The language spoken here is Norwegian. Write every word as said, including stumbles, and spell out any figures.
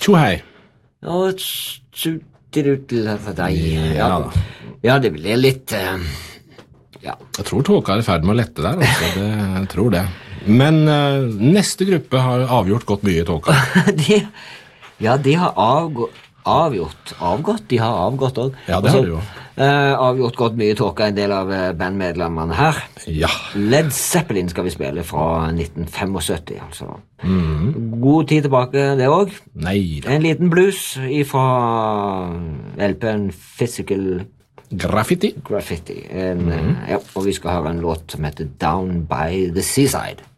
Tjo hei. Og tjutirutler for deg. Ja, ja, det blir litt... Uh, ja. Jeg tror tåka er i ferd med å lette der, altså. Det, jeg tror det. Men uh, neste gruppe har avgjort gått mye i tåka. de, ja, de har avgå, avgjort. Avgått? De har avgått også. Ja, det har de jo. Uh, avgjort gått mye tåka, en del av uh, bandmedlemmene her. Ja. Led Zeppelin skal vi spille fra nitten syttifem, altså. Mm. God tid tilbake, det også. Neida. En liten blues fra L P-en Physical Graffiti. Graffiti. En, mm. uh, ja, og vi skal høre en låt som heter Down by the Seaside.